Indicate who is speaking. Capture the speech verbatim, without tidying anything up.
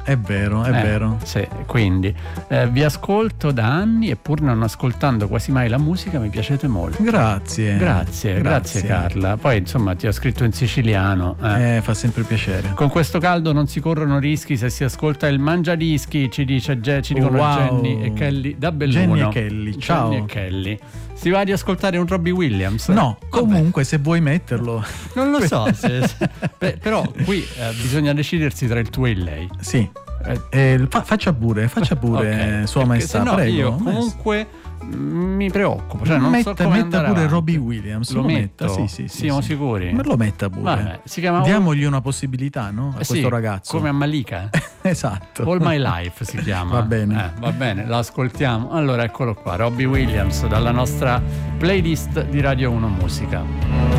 Speaker 1: È vero, è
Speaker 2: eh,
Speaker 1: vero.
Speaker 2: Sì, quindi eh, vi ascolto da anni e pur non ascoltando quasi mai la musica mi piacete molto.
Speaker 1: Grazie.
Speaker 2: Grazie, grazie, grazie Carla. Poi insomma ti ho scritto in siciliano. Eh.
Speaker 1: Eh, fa sempre piacere.
Speaker 2: Con questo caldo non si corrono rischi se si ascolta il Mangiadischi, ci dice ci dicono
Speaker 1: Wow.
Speaker 2: Jenny e Kelly da Belluno.
Speaker 1: Jenny e Kelly, ciao.
Speaker 2: Jenny e Kelly. Si va a riascoltare un Robbie Williams?
Speaker 1: No,
Speaker 2: Vabbè.
Speaker 1: comunque se vuoi metterlo.
Speaker 2: Non lo so, se, se, beh, però qui eh, bisogna decidersi tra il tuo e il lei.
Speaker 1: Sì. Eh, fa, faccia pure, faccia pure,
Speaker 2: Okay,
Speaker 1: Sua Maestà,
Speaker 2: se no
Speaker 1: prego.
Speaker 2: io comunque mi preoccupo, cioè non
Speaker 1: metta,
Speaker 2: so come
Speaker 1: metta pure
Speaker 2: avanti.
Speaker 1: Robbie Williams.
Speaker 2: Lo,
Speaker 1: lo
Speaker 2: metto?
Speaker 1: metta, sì, sì, sì,
Speaker 2: Siamo
Speaker 1: sì.
Speaker 2: sicuri?
Speaker 1: Ma lo metta pure.
Speaker 2: Vabbè, si chiama
Speaker 1: Diamogli una possibilità, no? A
Speaker 2: eh,
Speaker 1: questo
Speaker 2: sì,
Speaker 1: ragazzo.
Speaker 2: come a Malika.
Speaker 1: Esatto.
Speaker 2: All My Life si chiama.
Speaker 1: Va bene.
Speaker 2: Eh, va bene, lo ascoltiamo. Allora eccolo qua, Robbie Williams dalla nostra playlist di Radio uno Musica.